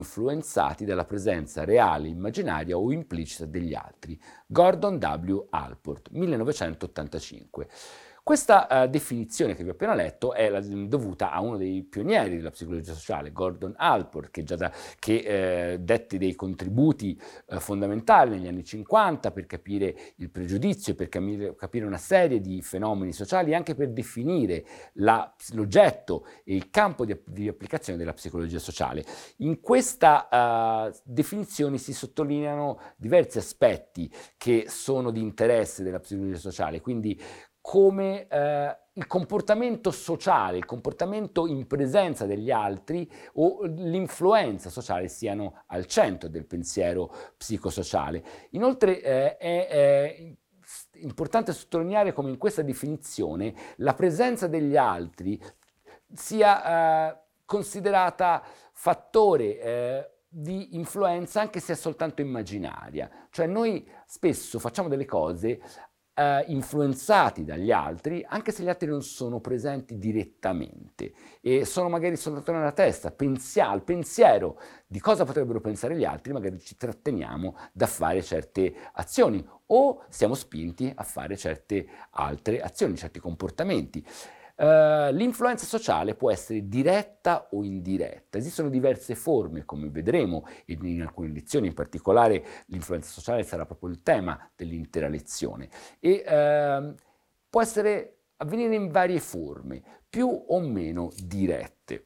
influenzati dalla presenza reale, immaginaria o implicita degli altri. Gordon W. Allport, 1985. Questa definizione che vi ho appena letto è dovuta a uno dei pionieri della psicologia sociale, Gordon Allport, che dette dei contributi fondamentali negli anni 50 per capire il pregiudizio, per capire una serie di fenomeni sociali e anche per definire l'oggetto e il campo di applicazione della psicologia sociale. In questa definizione si sottolineano diversi aspetti che sono di interesse della psicologia sociale, quindi come il comportamento sociale, il comportamento in presenza degli altri o l'influenza sociale siano al centro del pensiero psicosociale. Inoltre è importante sottolineare come in questa definizione la presenza degli altri sia considerata fattore di influenza anche se è soltanto immaginaria. Cioè noi spesso facciamo delle cose influenzati dagli altri, anche se gli altri non sono presenti direttamente e sono magari soltanto nella testa, al pensiero di cosa potrebbero pensare gli altri, magari ci tratteniamo da fare certe azioni o siamo spinti a fare certe altre azioni, certi comportamenti. L'influenza sociale può essere diretta o indiretta. Esistono diverse forme, come vedremo, e in alcune lezioni in particolare l'influenza sociale sarà proprio il tema dell'intera lezione. E può avvenire in varie forme, più o meno dirette.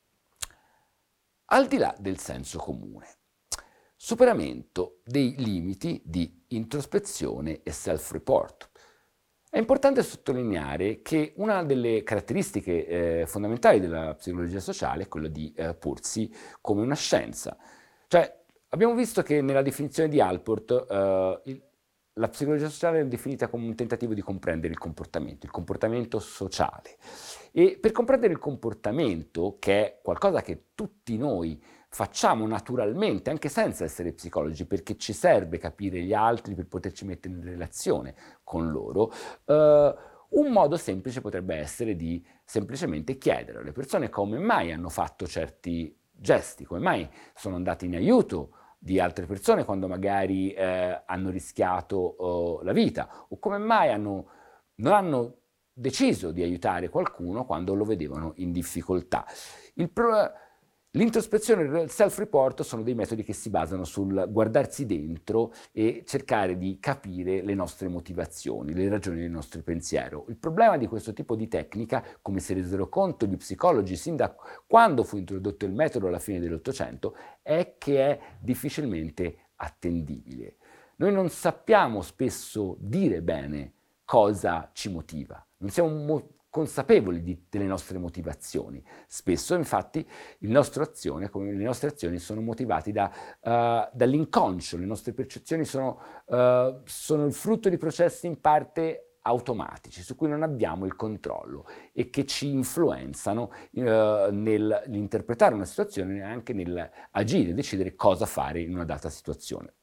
Al di là del senso comune. Superamento dei limiti di introspezione e self-report. È importante sottolineare che una delle caratteristiche fondamentali della psicologia sociale è quella di porsi come una scienza. Cioè, abbiamo visto che nella definizione di Allport la psicologia sociale è definita come un tentativo di comprendere il comportamento sociale. E per comprendere il comportamento, che è qualcosa che tutti noi facciamo naturalmente, anche senza essere psicologi, perché ci serve capire gli altri per poterci mettere in relazione con loro, un modo semplice potrebbe essere di semplicemente chiedere alle persone come mai hanno fatto certi gesti, come mai sono andati in aiuto di altre persone quando magari hanno rischiato la vita, o come mai non hanno deciso di aiutare qualcuno quando lo vedevano in difficoltà. L'introspezione e il self-report sono dei metodi che si basano sul guardarsi dentro e cercare di capire le nostre motivazioni, le ragioni del nostro pensiero. Il problema di questo tipo di tecnica, come si resero conto gli psicologi sin da quando fu introdotto il metodo alla fine dell'Ottocento, è che è difficilmente attendibile. Noi non sappiamo spesso dire bene cosa ci motiva, non siamo consapevoli delle nostre motivazioni. Spesso, infatti, le nostre azioni sono motivate dall'inconscio, le nostre percezioni sono il frutto di processi in parte automatici, su cui non abbiamo il controllo e che ci influenzano nell'interpretare una situazione e anche nell'agire, decidere cosa fare in una data situazione.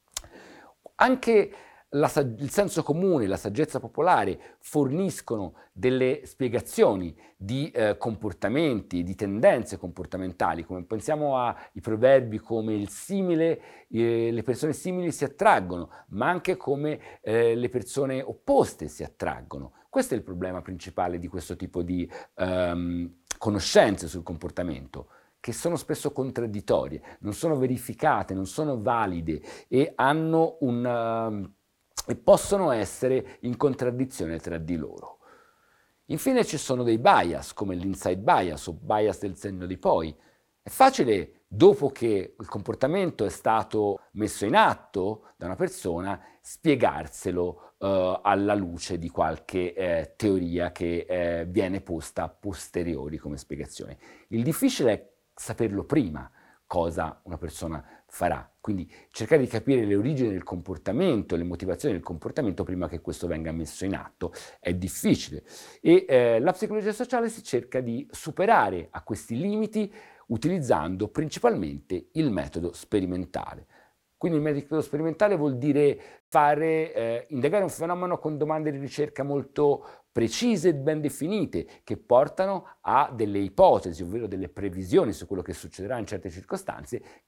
Anche il senso comune, la saggezza popolare forniscono delle spiegazioni di comportamenti, di tendenze comportamentali, come pensiamo ai proverbi come il simile, le persone simili si attraggono, ma anche come le persone opposte si attraggono. Questo è il problema principale di questo tipo di conoscenze sul comportamento, che sono spesso contraddittorie, non sono verificate, non sono valide e e possono essere in contraddizione tra di loro. Infine ci sono dei bias, come l'inside bias o bias del senno di poi. È facile, dopo che il comportamento è stato messo in atto da una persona, spiegarselo alla luce di qualche teoria che viene posta a posteriori come spiegazione. Il difficile è saperlo prima cosa una persona farà. Quindi cercare di capire le origini del comportamento, le motivazioni del comportamento prima che questo venga messo in atto è difficile. E la psicologia sociale si cerca di superare a questi limiti utilizzando principalmente il metodo sperimentale. Quindi il metodo sperimentale vuol dire indagare un fenomeno con domande di ricerca molto precise e ben definite, che portano a delle ipotesi, ovvero delle previsioni su quello che succederà in certe circostanze,